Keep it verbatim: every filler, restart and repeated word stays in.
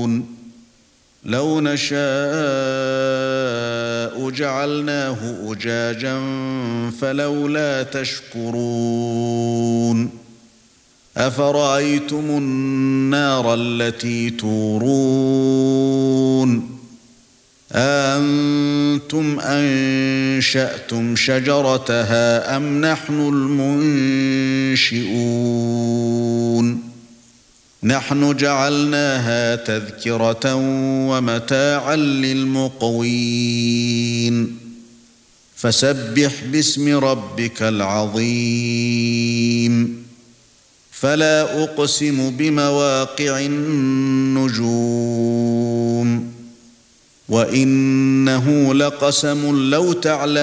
لو نشاء جعلناه أجاجا فلولا تشكرون أفرأيتم النار التي تورون أأنتم أنشأتم شجرتها أم نحن المنشئون نحن جعلناها تذكرة ومتاعا للمقوين فسبح باسم ربك العظيم فلا أقسم بمواقع النجوم وإنه لقسم لو تعلمون